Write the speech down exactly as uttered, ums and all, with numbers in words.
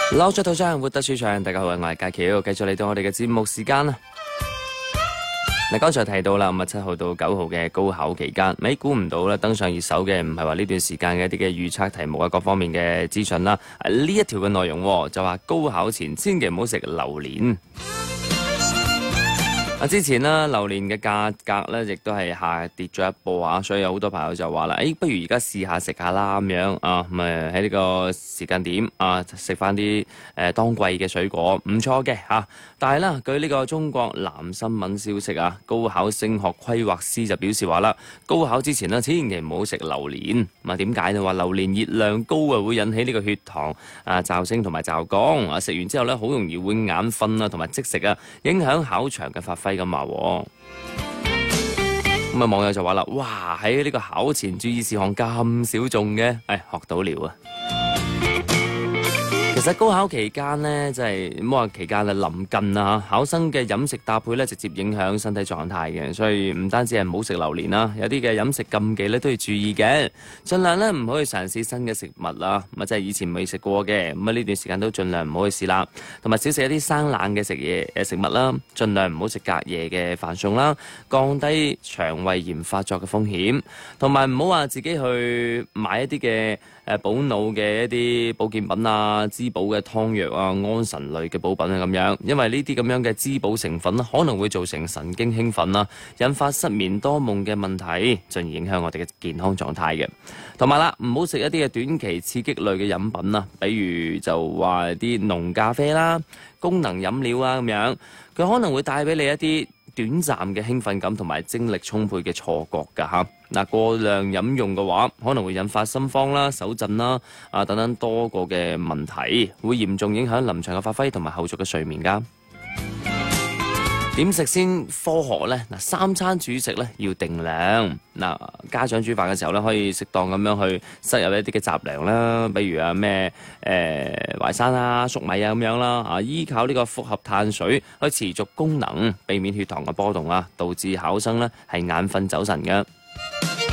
撈出土章，活得舒暢。大家好，我係佳橋，繼續嚟到我哋嘅節目時間啦。嗱，剛才提到啦，咁啊七號到九號嘅高考期間，咪估唔到啦，登上熱搜嘅唔係話呢段時間嘅一啲嘅預測題目啊，各方面嘅資訊啦。呢一條嘅內容就話高考前千祈唔好食榴蓮。啊！之前呢，榴蓮嘅價格咧，亦都係下跌咗一步啊，所以有好多朋友就話啦，誒、哎，不如而家試下食下啦咁樣啊，咁誒喺呢個時間點啊，食翻啲誒當季嘅水果，唔錯嘅嚇。但係啦，據呢個中國南新聞消息啊，高考升學規劃師就表示話啦，高考之前呢，千祈唔好食榴蓮。咁啊點解呢？話榴蓮熱量高啊，會引起呢個血糖啊驟升同埋驟降啊，食完之後咧，好容易會眼瞓啊，同埋積食啊，影響考場嘅發揮。咁話喎，咁啊網友就話啦，哇喺呢個考前注意事項咁少眾嘅，誒學到了啊！其實高考期間呢，即係唔好話期間啦，臨近啊，考生嘅飲食搭配咧，直接影響身體狀態嘅，所以唔單止係唔好食榴蓮啦，有啲嘅飲食禁忌咧都要注意嘅，盡量咧唔好去嘗試新嘅食物啦，咁啊即係以前未食過嘅，咁啊呢段時間都盡量唔好去試啦，同埋少食一啲生冷嘅食嘢誒食物啦，盡量唔好食隔夜嘅飯餸啦，降低腸胃炎發作嘅風險，同埋唔好話自己去買一啲嘅誒補腦嘅一啲保健品啊。滋補嘅湯藥啊、安神類嘅補品啊咁樣，因為呢啲咁樣嘅滋補成分可能會造成神經興奮啦，引發失眠多夢嘅問題，進而影響我哋嘅健康狀態嘅。同埋啦，唔好食一啲嘅短期刺激類嘅飲品啊，比如就話啲濃咖啡啦、功能飲料啊咁樣，佢可能會帶俾你一啲短暫嘅興奮感同埋精力充沛嘅錯覺㗎嚇。嗱，過量飲用嘅話，可能會引發心慌啦、手震啦啊等等多個嘅問題，會嚴重影響臨場嘅發揮同埋後續嘅睡眠㗎。點食先科學呢？嗱，三餐煮食咧要定量。嗱，家長煮飯嘅時候咧，可以適當咁樣去塞入一啲嘅雜糧啦，比如啊咩誒淮山啊、粟米啊咁樣啦。啊，依靠呢個複合碳水去持續功能，避免血糖嘅波動啊，導致考生咧係眼瞓走神嘅。